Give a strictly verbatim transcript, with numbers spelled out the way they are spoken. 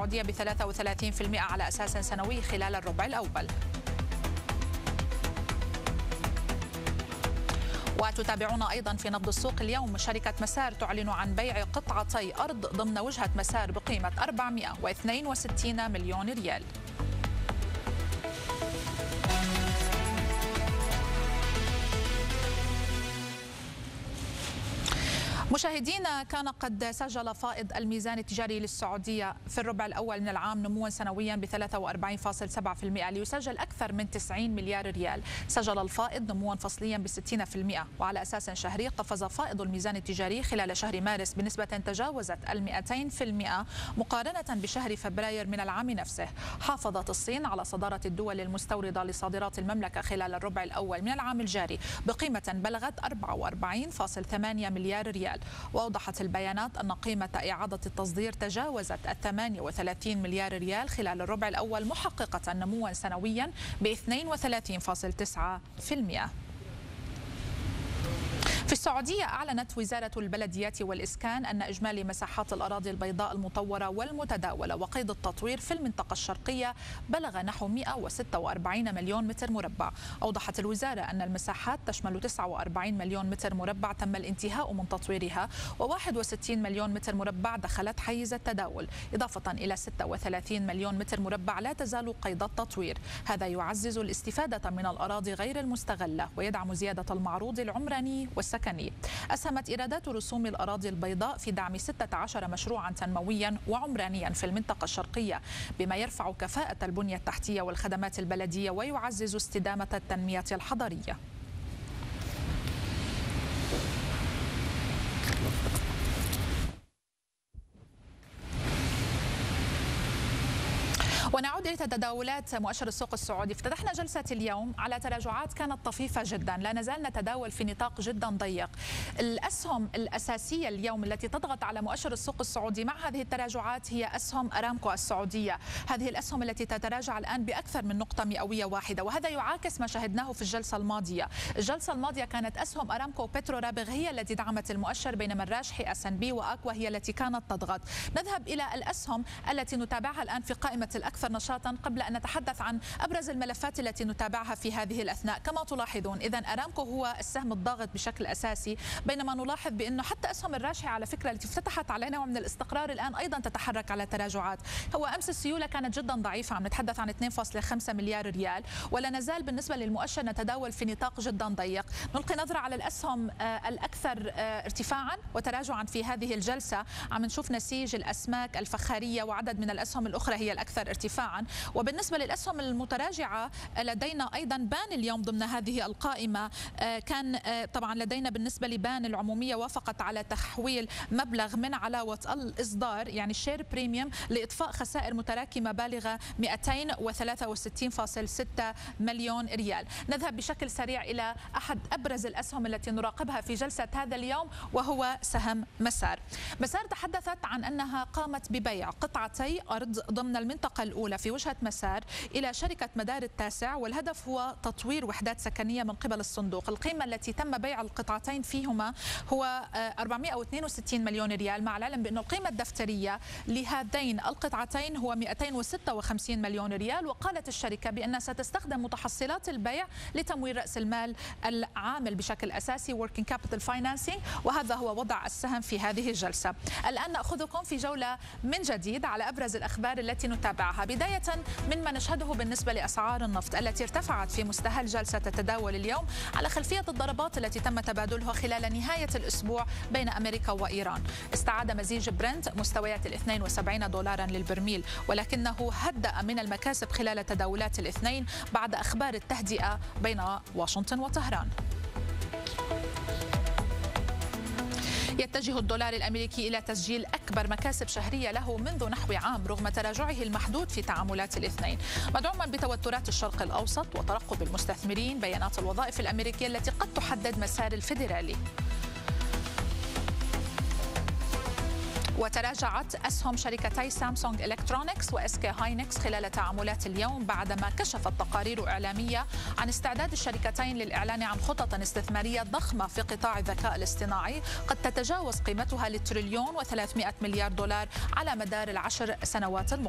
السعودية ب ثلاثة وثلاثين بالمئة على أساس سنوي خلال الربع الأول. وتتابعون أيضا في نبض السوق اليوم شركة مسار تعلن عن بيع قطعتي أرض ضمن وجهة مسار بقيمة أربعمئة واثنين وستين مليون ريال. مشاهدينا، كان قد سجل فائض الميزان التجاري للسعودية في الربع الأول من العام نموا سنويا ب ثلاثة وأربعين فاصلة سبعة بالمئة ليسجل أكثر من تسعين مليار ريال. سجل الفائض نموا فصليا ب ستين بالمئة، وعلى أساس شهري قفز فائض الميزان التجاري خلال شهر مارس بنسبة تجاوزت المئتين بالمئة مقارنة بشهر فبراير من العام نفسه. حافظت الصين على صدارة الدول المستوردة لصادرات المملكة خلال الربع الأول من العام الجاري بقيمة بلغت أربعة وأربعين فاصلة ثمانية مليار ريال. وأوضحت البيانات أن قيمة إعادة التصدير تجاوزت الثمانية وثلاثين مليار ريال خلال الربع الأول، محققة نموا سنويا ب اثنين وثلاثين فاصلة تسعة بالمئة. في السعودية أعلنت وزارة البلديات والإسكان أن إجمالي مساحات الأراضي البيضاء المطورة والمتداولة وقيد التطوير في المنطقة الشرقية بلغ نحو مئة وستة وأربعين مليون متر مربع. أوضحت الوزارة أن المساحات تشمل تسعة وأربعين مليون متر مربع تم الانتهاء من تطويرها، وواحد وستين مليون متر مربع دخلت حيز التداول، إضافة إلى ستة وثلاثين مليون متر مربع لا تزال قيد التطوير. هذا يعزز الاستفادة من الأراضي غير المستغلة ويدعم زيادة المعروض العمراني والسكني. أسهمت إيرادات رسوم الأراضي البيضاء في دعم ستة عشر مشروعا تنمويا وعمرانيا في المنطقة الشرقية، بما يرفع كفاءة البنية التحتية والخدمات البلدية ويعزز استدامة التنمية الحضرية. ونعود إلى تداولات مؤشر السوق السعودي. افتتحنا جلسة اليوم على تراجعات كانت طفيفة جدا، لا نزال نتداول في نطاق جدا ضيق. الأسهم الأساسية اليوم التي تضغط على مؤشر السوق السعودي مع هذه التراجعات هي أسهم أرامكو السعودية. هذه الأسهم التي تتراجع الآن بأكثر من نقطة مئوية واحدة، وهذا يعاكس ما شاهدناه في الجلسة الماضية. الجلسة الماضية كانت أسهم أرامكو وبترو رابغ هي التي دعمت المؤشر، بينما الراجحي اس ان بي وأكوا هي التي كانت تضغط. نذهب إلى الأسهم التي نتابعها الآن في قائمة الأكثر نشاطا قبل أن نتحدث عن أبرز الملفات التي نتابعها في هذه الأثناء. كما تلاحظون إذا أرامكو هو السهم الضاغط بشكل أساسي، بينما نلاحظ بأنه حتى أسهم الراجحي على فكرة التي افتتحت على نوع من الاستقرار الآن أيضا تتحرك على تراجعات. هو أمس السيولة كانت جدا ضعيفة، عم نتحدث عن اثنين فاصلة خمسة مليار ريال، ولا نزال بالنسبة للمؤشر نتداول في نطاق جدا ضيق. نلقي نظرة على الأسهم الأكثر ارتفاعا وتراجعا في هذه الجلسة. عم نشوف نسيج الأسماك الفخارية وعدد من الأسهم الأخرى هي الأكثر ارتفاعا. وبالنسبة للأسهم المتراجعة لدينا أيضا بان اليوم ضمن هذه القائمة. كان طبعا لدينا بالنسبة لبان العمومية وافقت على تحويل مبلغ من علاوة الإصدار يعني الشير بريميوم لإطفاء خسائر متراكمة بالغة مئتين وثلاثة وستين فاصلة ستة مليون ريال. نذهب بشكل سريع إلى أحد أبرز الأسهم التي نراقبها في جلسة هذا اليوم، وهو سهم مسار. مسار تحدثت عن أنها قامت ببيع قطعتي أرض ضمن المنطقة الأولى في وجهة مسار إلى شركة مدار التاسع، والهدف هو تطوير وحدات سكنية من قبل الصندوق. القيمة التي تم بيع القطعتين فيهما هو أربعمئة واثنين وستين مليون ريال، مع العلم بأن القيمة الدفترية لهذين القطعتين هو مئتين وستة وخمسين مليون ريال. وقالت الشركة بأنها ستستخدم متحصلات البيع لتمويل رأس المال العامل بشكل أساسي working capital financing، وهذا هو وضع السهم في هذه الجلسة. الآن نأخذكم في جولة من جديد على أبرز الأخبار التي نتابعها، بداية من ما نشهده بالنسبة لأسعار النفط التي ارتفعت في مستهل جلسة التداول اليوم على خلفية الضربات التي تم تبادلها خلال نهاية الأسبوع بين أمريكا وإيران. استعاد مزيج برنت مستويات الاثنين وسبعين دولارا للبرميل، ولكنه هدأ من المكاسب خلال تداولات الاثنين بعد أخبار التهدئة بين واشنطن وطهران. يتجه الدولار الأمريكي إلى تسجيل أكبر مكاسب شهرية له منذ نحو عام رغم تراجعه المحدود في تعاملات الاثنين، مدعوما بتوترات الشرق الأوسط وترقب المستثمرين بيانات الوظائف الأمريكية التي قد تحدد مسار الفيدرالي. وتراجعت أسهم شركتي سامسونج إلكترونيكس وإس كي هاينكس خلال تعاملات اليوم بعدما كشفت تقارير إعلامية عن استعداد الشركتين للإعلان عن خطط استثمارية ضخمة في قطاع الذكاء الاصطناعي قد تتجاوز قيمتها للتريليون وثلاثمئة مليار دولار على مدار العشر سنوات المقبلة.